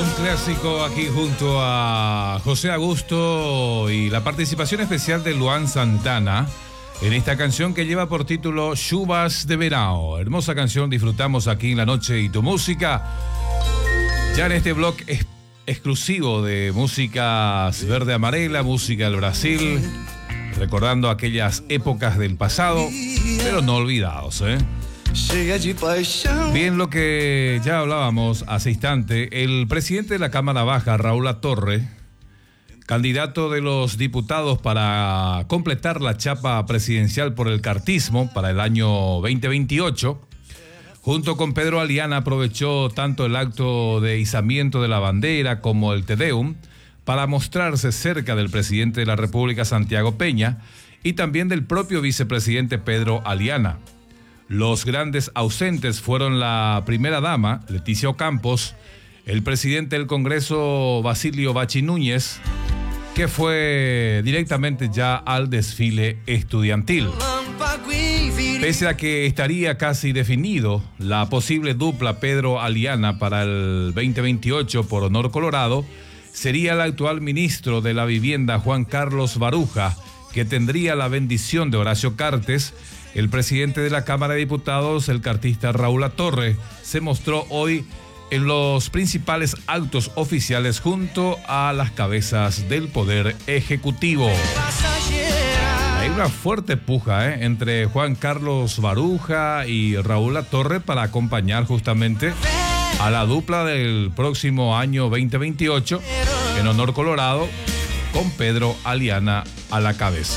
Un clásico aquí junto a José Augusto y la participación especial de Luan Santana en esta canción que lleva por título Chuvas de Verano. Hermosa canción, disfrutamos aquí en La Noche y Tu Música. Ya en este blog exclusivo de músicas verde amarela, música del Brasil, recordando aquellas épocas del pasado, pero no olvidados, ¿eh? Bien, lo que ya hablábamos hace instante, el presidente de la Cámara Baja, Raúl Latorre, candidato de los diputados para completar la chapa presidencial por el cartismo para el año 2028, junto con Pedro Aliana, aprovechó tanto el acto de izamiento de la bandera como el Te Deum para mostrarse cerca del presidente de la República, Santiago Peña, y también del propio vicepresidente Pedro Aliana. Los grandes ausentes fueron la primera dama, Leticia Ocampos, el presidente del Congreso, Basilio Bachi Núñez, que fue directamente ya al desfile estudiantil. Pese a que estaría casi definido la posible dupla Pedro-Aliana para el 2028 por Honor Colorado, sería el actual ministro de la Vivienda, Juan Carlos Baruja, que tendría la bendición de Horacio Cartes. El presidente de la Cámara de Diputados, el cartista Raúl Latorre, se mostró hoy en los principales actos oficiales junto a las cabezas del Poder Ejecutivo. Hay una fuerte puja entre Juan Carlos Baruja y Raúl Latorre para acompañar justamente a la dupla del próximo año 2028 en Honor Colorado, con Pedro Aliana a la cabeza.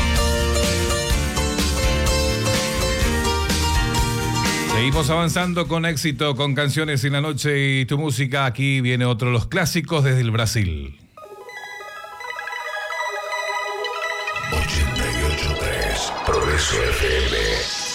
Seguimos avanzando con éxito, con canciones en La Noche y Tu Música. Aquí viene otro de los clásicos desde el Brasil. 88.3 Progreso FM.